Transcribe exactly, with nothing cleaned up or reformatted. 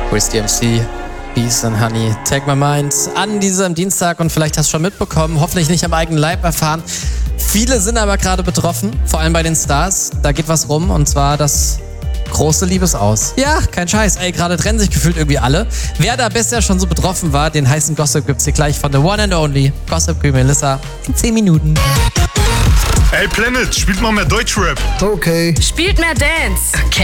Chris D M C, Peace and Honey, Take My Mind an diesem Dienstag und vielleicht hast du schon mitbekommen, hoffentlich nicht am eigenen Leib erfahren. Viele sind aber gerade betroffen, vor allem bei den Stars. Da geht was rum und zwar das große Liebesaus. Ja, kein Scheiß, ey, gerade trennen sich gefühlt irgendwie alle. Wer da bisher schon so betroffen war, den heißen Gossip gibt's hier gleich von The One and Only Gossip Queen Melissa in zehn Minuten. Ey Planet, spielt mal mehr Deutschrap. Okay. Spielt mehr Dance.